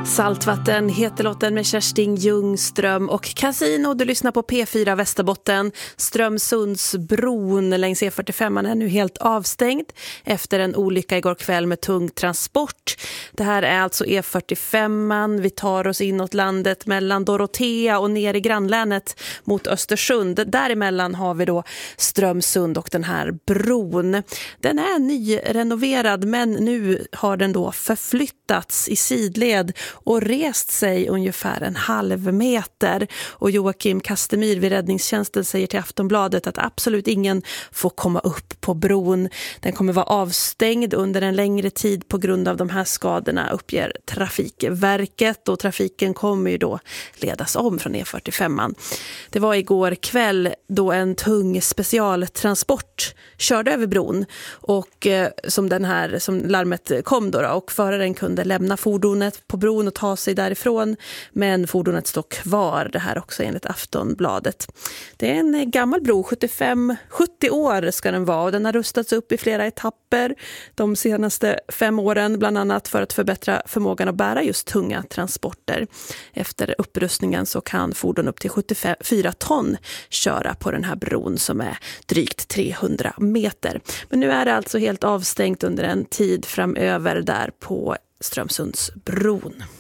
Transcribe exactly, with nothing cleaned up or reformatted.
Saltvatten heter låten med Kerstin Ljungström och Casino. Du lyssnar på P fyra Västerbotten. Strömsundsbron längs E fyrtiofem är nu helt avstängd efter en olycka igår kväll med tung transport. Det här är alltså E fyrtiofem. Vi tar oss inåt landet mellan Dorotea och ner i grannlänet mot Östersund. Däremellan har vi då Strömsund och den här bron. Den är nyrenoverad, men nu har den då förflyttats i sidled och rest sig ungefär en halv meter. Och Joakim Kastemyr vid räddningstjänsten säger till Aftonbladet att absolut ingen får komma upp på bron. Den kommer vara avstängd under en längre tid på grund av de här skadorna, uppger Trafikverket. Och trafiken kommer ju då ledas om från E fyrtiofem. Det var igår kväll då en tung specialtransport körde över bron och eh, som den här som larmet kom då, då och föraren kunde lämna fordonet på bron och ta sig därifrån, men fordonet står kvar. Det här också enligt Aftonbladet. Det är en gammal bro, sjuttiofem sjuttio år ska den vara, och den har rustats upp i flera etapper de senaste fem åren, bland annat för att förbättra förmågan att bära just tunga transporter. Efter upprustningen så kan fordon upp till sjuttiofyra ton köra på den här bron som är drygt trehundra meter. Men nu är det alltså helt avstängt under en tid framöver där på Strömsundsbron.